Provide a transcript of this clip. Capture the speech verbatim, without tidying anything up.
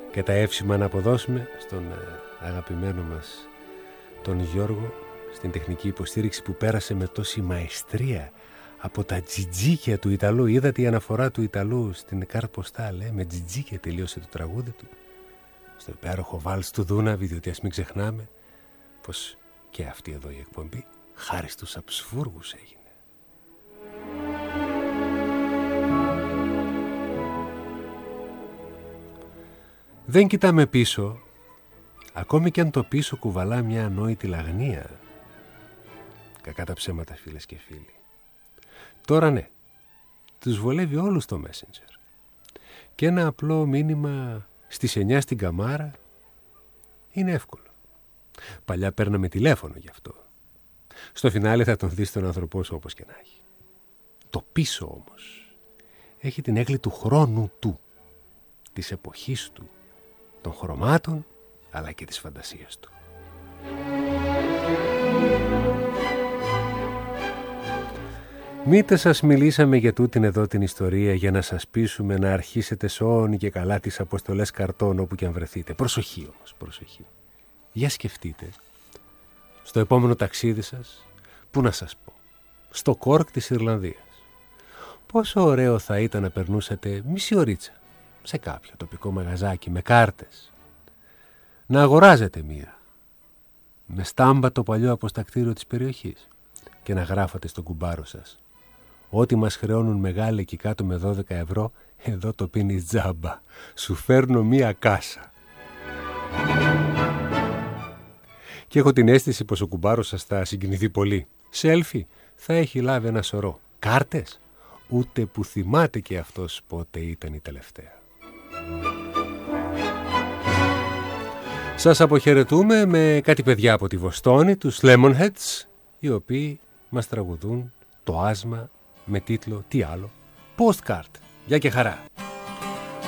Και τα εύσημα να αποδώσουμε στον αγαπημένο μας τον Γιώργο, στην τεχνική υποστήριξη που πέρασε με τόση μαεστρία από τα τζιτζίκια του Ιταλού. Είδατε η αναφορά του Ιταλού στην κάρτα ποστάλ, ε? Με τζιτζίκια τελείωσε το τραγούδι του στο υπέροχο βάλς του Δούναβη, διότι ας μην ξεχνάμε πως και αυτή εδώ η εκπομπή χάρη στους Αψφούργους έγινε. Δεν κοιτάμε πίσω, ακόμη κι αν το πίσω κουβαλά μια ανόητη λαγνία. Κακά τα ψέματα, φίλες και φίλοι. Τώρα ναι, τους βολεύει όλους το Messenger. Και ένα απλό μήνυμα στις εννιά στην καμάρα είναι εύκολο. Παλιά παίρναμε τηλέφωνο γι' αυτό. Στο φινάλε θα τον δεις τον άνθρωπό σου όπως και να έχει. Το πίσω όμως έχει την έγκλη του χρόνου του, της εποχής του, των χρωμάτων αλλά και της φαντασίας του. Μήτε σας μιλήσαμε για τούτην εδώ την ιστορία για να σας πείσουμε να αρχίσετε σώνει και καλά τις αποστολές καρτών όπου και αν βρεθείτε. Προσοχή όμως, προσοχή. Για σκεφτείτε, στο επόμενο ταξίδι σας, πού να σας πω, στο Κόρκ της Ιρλανδίας. Πόσο ωραίο θα ήταν να περνούσατε μισή ωρίτσα σε κάποιο τοπικό μαγαζάκι με κάρτες. Να αγοράζετε μία, με στάμπα το παλιό αποστακτήριο της περιοχής και να γράφατε στον κουμπάρο σας: ό,τι μας χρεώνουν μεγάλα εκεί κάτω με δώδεκα ευρώ, εδώ το πίνεις τζάμπα. Σου φέρνω μία κάσα. Και έχω την αίσθηση πως ο κουμπάρος σας θα συγκινηθεί πολύ. Σέλφι θα έχει λάβει ένα σωρό. Κάρτες, ούτε που θυμάται και αυτός πότε ήταν η τελευταία. Σας αποχαιρετούμε με κάτι παιδιά από τη Βοστόνη, τους Lemonheads, οι οποίοι μας τραγουδούν το άσμα με τίτλο, τι άλλο, Postcard. Γεια και χαρά.